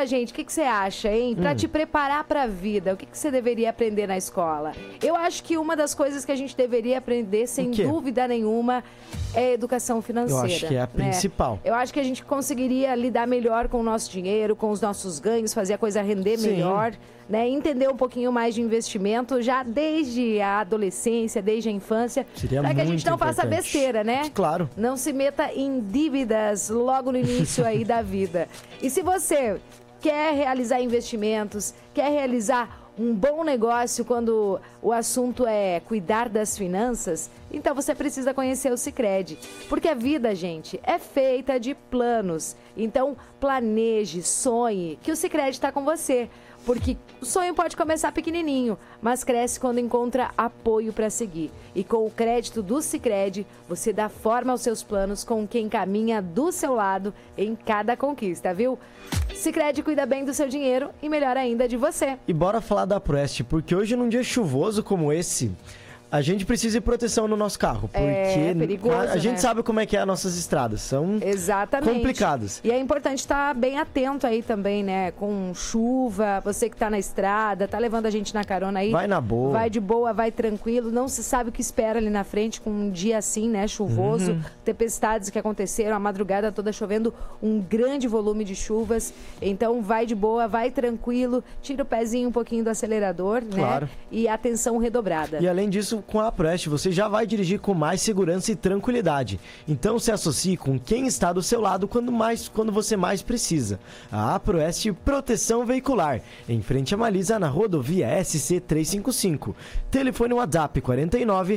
pra gente, o que você acha, hein? Pra te preparar pra vida, o que você deveria aprender na escola? Eu acho que uma das coisas que a gente deveria aprender, sem dúvida nenhuma, é a educação financeira. Eu acho que é a principal. Eu acho que a gente conseguiria lidar melhor com o nosso dinheiro, com os nossos ganhos, fazer a coisa render melhor, né? Entender um pouquinho mais de investimento já desde a adolescência, desde a infância, para que a gente não faça besteira, né? Claro. Não se meta em dívidas logo no início aí da vida. E se você quer realizar investimentos, quer realizar um bom negócio quando o assunto é cuidar das finanças, então você precisa conhecer o Sicredi. Porque a vida, gente, é feita de planos. Então, planeje, sonhe, que o Sicredi está com você. Porque o sonho pode começar pequenininho, mas cresce quando encontra apoio para seguir. E com o crédito do Sicredi, você dá forma aos seus planos com quem caminha do seu lado em cada conquista, viu? Sicredi cuida bem do seu dinheiro e melhor ainda de você. E bora falar da Proeste, porque hoje num dia chuvoso como esse, a gente precisa de proteção no nosso carro, porque é perigoso, a gente né? sabe como é que é as nossas estradas, são complicadas. E é importante estar bem atento aí também, né? Com chuva, você que tá na estrada, tá levando a gente na carona aí. Vai na boa. Vai de boa, vai tranquilo, não se sabe o que espera ali na frente com um dia assim, né? Chuvoso, tempestades que aconteceram, a madrugada toda chovendo, um grande volume de chuvas. Então vai de boa, vai tranquilo, tira o pezinho um pouquinho do acelerador, claro, né? E atenção redobrada. E além disso, com a Proeste, você já vai dirigir com mais segurança e tranquilidade. Então se associe com quem está do seu lado quando você mais precisa. A Proeste Proteção Veicular, em frente a Malisa, na rodovia SC 355. Telefone WhatsApp 49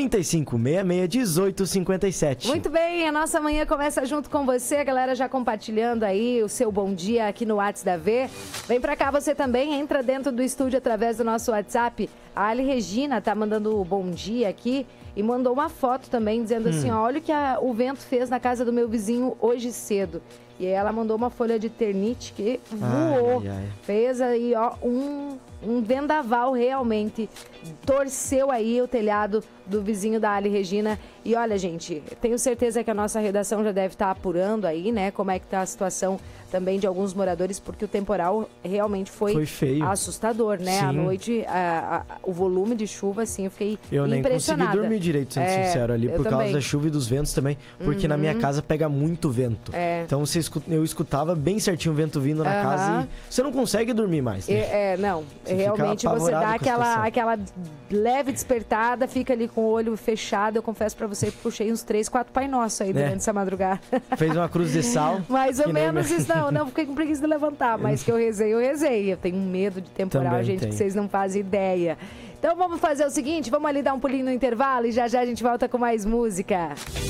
3566 1857. Muito bem, a nossa manhã começa junto com você, a galera já compartilhando aí o seu bom dia aqui no WhatsApp da V. Vem pra cá você também, entra dentro do estúdio através do nosso WhatsApp. A Ali Regina tá mandando bom dia aqui e mandou uma foto também dizendo assim, ó, olha o que o vento fez na casa do meu vizinho hoje cedo. E aí ela mandou uma folha de ternite que voou. Fez aí, ó, um vendaval realmente. Torceu aí o telhado do vizinho da Ali Regina. E olha, gente, tenho certeza que a nossa redação já deve estar apurando aí, né, como é que tá a situação também de alguns moradores, porque o temporal realmente foi feio, assustador, né? Sim. À noite, o volume de chuva, assim, eu fiquei impressionada. Eu nem consegui dormir direito, sendo sincero, ali, por causa da chuva e dos ventos também, porque na minha casa pega muito vento. Então eu escutava bem certinho o vento vindo na casa e você não consegue dormir mais, né? Não, realmente você dá aquela leve despertada, fica ali com o olho fechado. Eu confesso pra você que puxei uns 3, 4 Pai Nosso aí durante essa madrugada. Fez uma cruz de sal. Mais ou menos isso, não fiquei com preguiça de levantar, mas que eu rezei. Eu tenho medo de temporal, também gente, que vocês não fazem ideia. Então vamos fazer o seguinte, vamos ali dar um pulinho no intervalo e já a gente volta com mais música.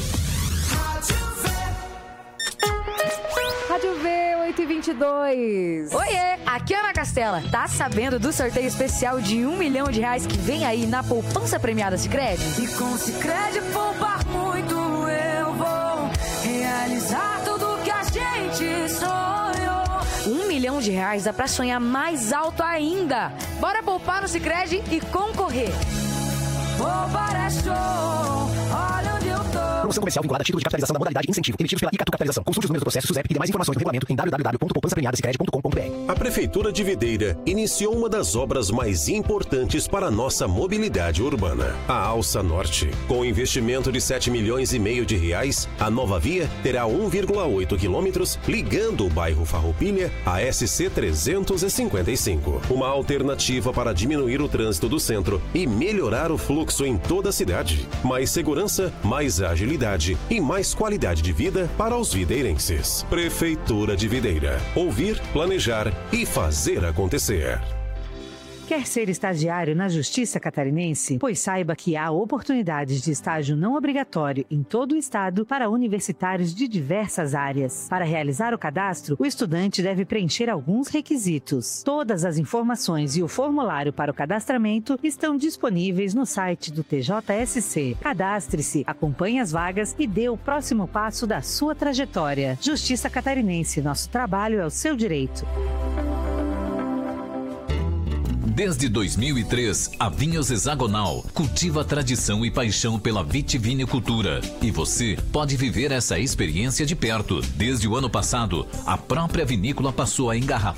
Rádio V, 8h22. Oiê, aqui é Ana Castela. Tá sabendo do sorteio especial de R$1 milhão que vem aí na poupança premiada Sicredi? E com Sicredi poupar muito eu vou realizar tudo que a gente sonhou. R$1 milhão dá pra sonhar mais alto ainda. Bora poupar no Sicredi e concorrer. Poupar é show, olha onde eu tô. Promoção comercial vinculada a título de capitalização da modalidade incentivo emitidos pela Icatu Capitalização. Consulte os números do processo SUSEP e demais informações no regulamento em www.poupancapremiadasicredi.com.br. A Prefeitura de Videira iniciou uma das obras mais importantes para a nossa mobilidade urbana, a Alça Norte. Com investimento de R$7,5 milhões, a nova via terá 1,8 quilômetros ligando o bairro Farroupilha à SC 355. Uma alternativa para diminuir o trânsito do centro e melhorar o fluxo em toda a cidade. Mais segurança, mais agilidade e mais qualidade de vida para os videirenses. Prefeitura de Videira. Ouvir, planejar e fazer acontecer. Quer ser estagiário na Justiça Catarinense? Pois saiba que há oportunidades de estágio não obrigatório em todo o estado para universitários de diversas áreas. Para realizar o cadastro, o estudante deve preencher alguns requisitos. Todas as informações e o formulário para o cadastramento estão disponíveis no site do TJSC. Cadastre-se, acompanhe as vagas e dê o próximo passo da sua trajetória. Justiça Catarinense, nosso trabalho é o seu direito. Desde 2003, a Vinhos Hexagonal cultiva tradição e paixão pela vitivinicultura. E você pode viver essa experiência de perto. Desde o ano passado, a própria vinícola passou a engarrafar